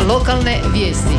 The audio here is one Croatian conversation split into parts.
Lokalne vijesti.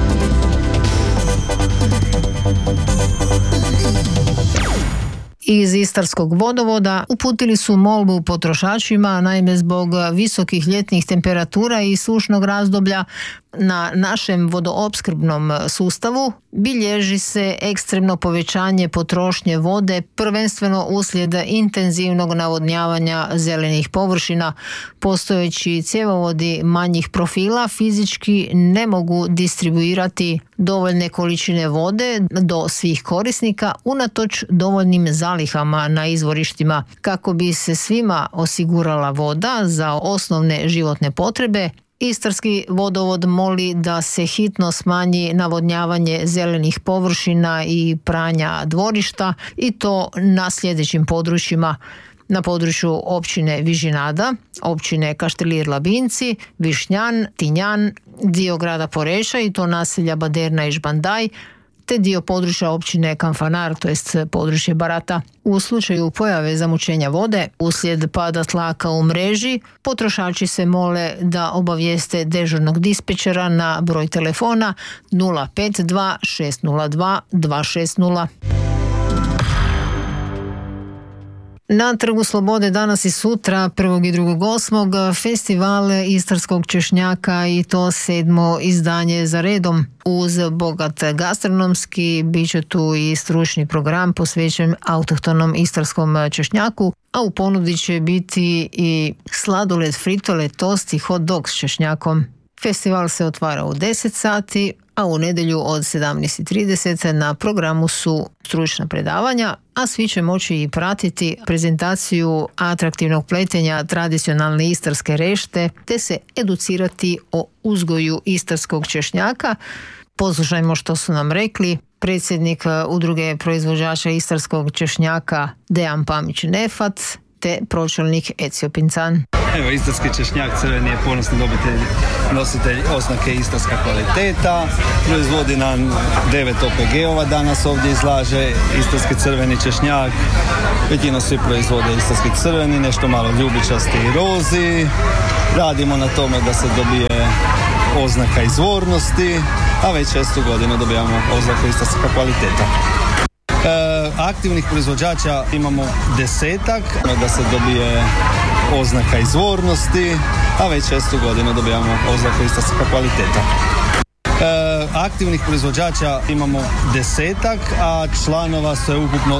Iz Istarskog vodovoda uputili su molbu potrošačima, naime zbog visokih ljetnih temperatura i sušnog razdoblja na našem vodoopskrbnom sustavu bilježi se ekstremno povećanje potrošnje vode, prvenstveno uslijed intenzivnog navodnjavanja zelenih površina. Postojeći cjevovodi manjih profila fizički ne mogu distribuirati dovoljne količine vode do svih korisnika unatoč dovoljnim zalihama na izvorištima. Kako bi se svima osigurala voda za osnovne životne potrebe, Istarski vodovod moli da se hitno smanji navodnjavanje zelenih površina i pranja dvorišta i to na sljedećim područjima. Na području općine Vižinada, općine Kaštelir Labinci, Višnjan, Tinjan, dio grada Poreča i to naselja Baderna i Žbandaj, te dio područja općine Kanfanar, to jest područje Barata. U slučaju pojave zamućenja vode uslijed pada tlaka u mreži, potrošači se mole da obavijeste dežurnog dispečera na broj telefona 052 602 260. Na Trgu Slobode danas i sutra, 1. i 2.8. festival istarskog češnjaka i to 7. izdanje za redom. Uz bogat gastronomski bit će tu i stručni program posvećen autohtonom istarskom češnjaku, a u ponudi će biti i sladoled, fritole, tost i hot dog s češnjakom. Festival se otvara u 10 sati, a u nedjelju od 17:30 na programu su stručna predavanja, a svi će moći i pratiti prezentaciju atraktivnog pletenja tradicionalne istarske rešte, te se educirati o uzgoju istarskog češnjaka. Poslušajmo što su nam rekli predsjednik udruge proizvođača istarskog češnjaka Dejan Pamić-Nefat te pročelnik Ecio Pincan. Evo, istarski češnjak crveni je ponosni nositelj oznake istarska kvaliteta. Proizvodi nam 9 OPG-ova danas ovdje izlaže istarski crveni češnjak. Većina svi proizvode istarski crveni, nešto malo ljubičasti i rozi. Radimo na tome da se dobije oznaka izvornosti, a već 6. godinu dobijamo oznaku istarska kvaliteta. Aktivnih proizvođača imamo 10-ak, da se dobije oznaka izvornosti, a već 6. godinu dobijamo oznaku istarska kvaliteta. Aktivnih proizvođača imamo 10-ak, a članova sve ukupno